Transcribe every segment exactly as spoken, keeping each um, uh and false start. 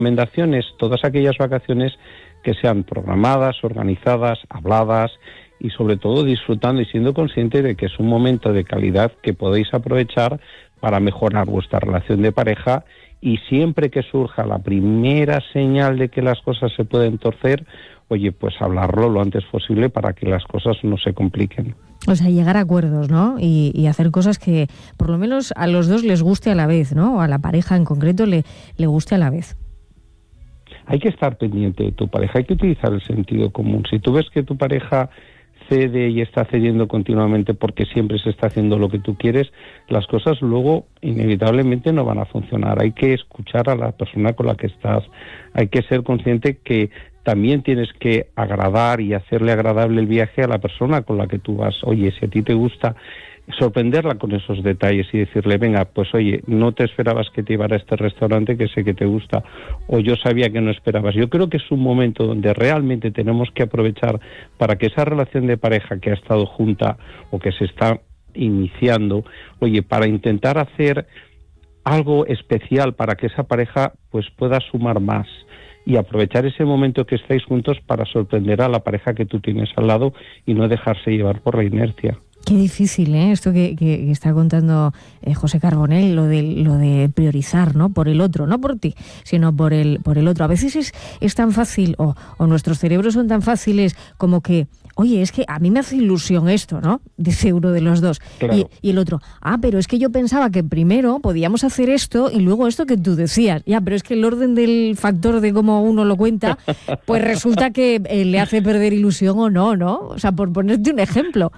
recomendaciones, todas aquellas vacaciones que sean programadas, organizadas, habladas y sobre todo disfrutando y siendo consciente de que es un momento de calidad que podéis aprovechar para mejorar vuestra relación de pareja, y siempre que surja la primera señal de que las cosas se pueden torcer, oye, pues hablarlo lo antes posible para que las cosas no se compliquen. O sea, llegar a acuerdos, ¿no? Y, y hacer cosas que por lo menos a los dos les guste a la vez, ¿no? O a la pareja en concreto le, le guste a la vez. Hay que estar pendiente de tu pareja, hay que utilizar el sentido común. Si tú ves que tu pareja cede y está cediendo continuamente porque siempre se está haciendo lo que tú quieres, las cosas luego inevitablemente no van a funcionar. Hay que escuchar a la persona con la que estás, hay que ser consciente que también tienes que agradar y hacerle agradable el viaje a la persona con la que tú vas. Oye, si a ti te gusta, sorprenderla con esos detalles y decirle, venga, pues oye, no te esperabas que te llevara a este restaurante que sé que te gusta, o yo sabía que no esperabas. Yo creo que es un momento donde realmente tenemos que aprovechar para que esa relación de pareja que ha estado junta o que se está iniciando, oye, para intentar hacer algo especial para que esa pareja pues pueda sumar más, y aprovechar ese momento que estáis juntos para sorprender a la pareja que tú tienes al lado y no dejarse llevar por la inercia. Qué difícil, ¿eh? Esto que, que, que está contando eh, José Carbonell, lo de lo de priorizar, ¿no? Por el otro, no por ti, sino por el por el otro. A veces es, es tan fácil, o, o nuestros cerebros son tan fáciles como que, oye, es que a mí me hace ilusión esto, ¿no? Dice uno de los dos. Claro. Y, y el otro, ah, pero es que yo pensaba que primero podíamos hacer esto y luego esto que tú decías. Ya, pero es que el orden del factor de cómo uno lo cuenta, pues resulta que eh, le hace perder ilusión o no, ¿no? O sea, por ponerte un ejemplo.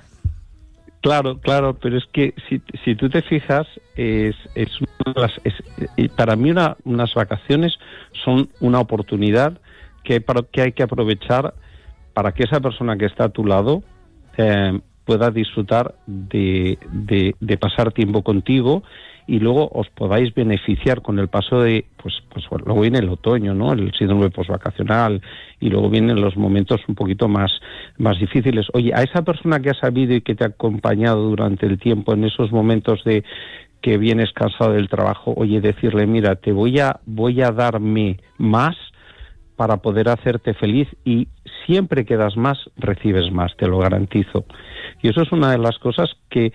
Claro, claro, pero es que si, si tú te fijas, es, es, una de las, es para mí una, unas vacaciones son una oportunidad que hay, para, que hay que aprovechar para que esa persona que está a tu lado eh, pueda disfrutar de, de, de pasar tiempo contigo, y luego os podáis beneficiar con el paso de, pues, pues bueno, luego viene el otoño, ¿no? El síndrome posvacacional, y luego vienen los momentos un poquito más, más difíciles. Oye, a esa persona que ha sabido y que te ha acompañado durante el tiempo en esos momentos de que vienes cansado del trabajo, oye, decirle, mira, te voy a, voy a darme más para poder hacerte feliz, y siempre que das más, recibes más, te lo garantizo. Y eso es una de las cosas que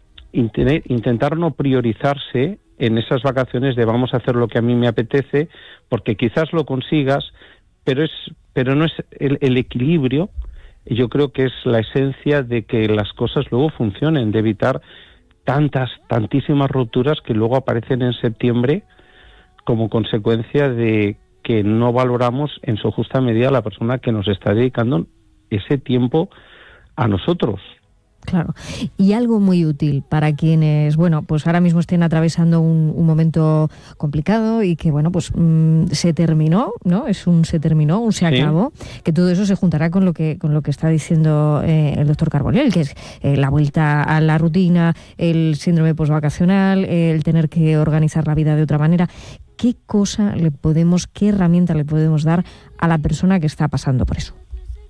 intentar no priorizarse en esas vacaciones de vamos a hacer lo que a mí me apetece, porque quizás lo consigas, pero es pero no es el, el equilibrio. Yo creo que es la esencia de que las cosas luego funcionen, de evitar tantas, tantísimas rupturas que luego aparecen en septiembre como consecuencia de que no valoramos en su justa medida a la persona que nos está dedicando ese tiempo a nosotros. Claro, y algo muy útil para quienes, bueno, pues ahora mismo estén atravesando un, un momento complicado y que, bueno, pues mmm, se terminó, ¿no? Es un se terminó, un se acabó, sí. Que todo eso se juntará con lo que con lo que está diciendo eh, el doctor Carbonell, que es eh, la vuelta a la rutina, el síndrome posvacacional, eh, el tener que organizar la vida de otra manera. ¿Qué cosa le podemos, qué herramienta le podemos dar a la persona que está pasando por eso?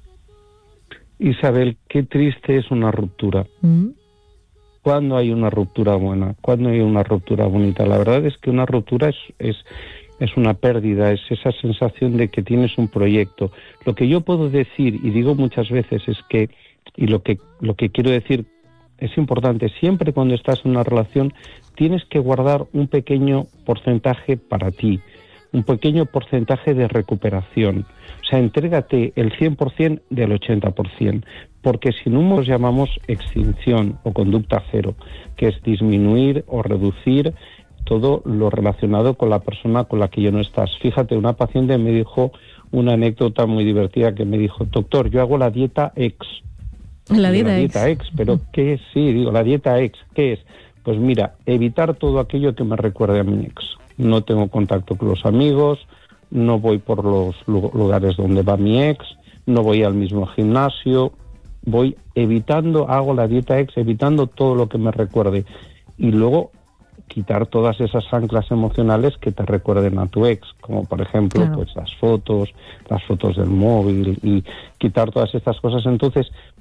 Isabel, qué triste es una ruptura. ¿Mm? ¿Cuándo hay una ruptura buena? ¿Cuándo hay una ruptura bonita? La verdad es que una ruptura es, es, es una pérdida, es esa sensación de que tienes un proyecto. Lo que yo puedo decir, y digo muchas veces, es que, y lo que, lo que quiero decir es importante, siempre cuando estás en una relación tienes que guardar un pequeño porcentaje para ti, un pequeño porcentaje de recuperación. O sea, entrégate el cien por ciento del ochenta por ciento, porque si no nos llamamos extinción o conducta cero, que es disminuir o reducir todo lo relacionado con la persona con la que ya no estás. Fíjate, una paciente me dijo una anécdota muy divertida que me dijo, doctor, yo hago la dieta X. La dieta, la dieta X. X, pero ¿qué es? Sí, digo, la dieta X, ¿qué es? Pues mira, evitar todo aquello que me recuerde a mi ex. No tengo contacto con los amigos, no voy por los lugares donde va mi ex, no voy al mismo gimnasio, voy evitando, hago la dieta X, evitando todo lo que me recuerde. Y luego quitar todas esas anclas emocionales que te recuerden a tu ex, como por ejemplo, claro, pues las fotos, las fotos del móvil, y quitar todas estas cosas. Entonces,